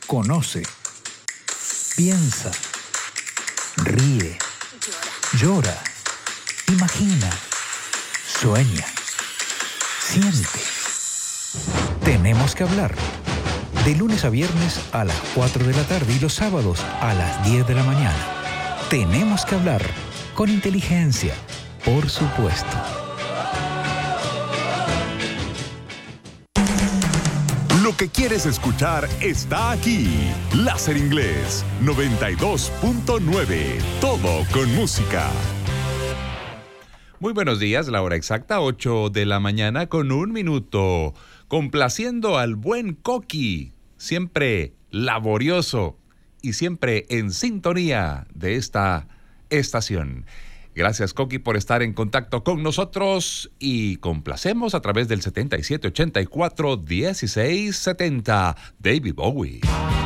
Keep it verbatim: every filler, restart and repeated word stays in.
Conoce, piensa, ríe, llora, imagina, sueña, siente. Tenemos que hablar. De lunes a viernes a las cuatro de la tarde y los sábados a las diez de la mañana. Tenemos que hablar con inteligencia, por supuesto. Lo que quieres escuchar está aquí. Láser Inglés noventa y dos punto nueve. Todo con música. Muy buenos días, la hora exacta, ocho de la mañana con un minuto. Complaciendo al buen Coqui, siempre laborioso y siempre en sintonía de esta estación. Gracias, Coqui, por estar en contacto con nosotros y complacemos a través del setenta y siete ochenta y cuatro dieciséis setenta. David Bowie.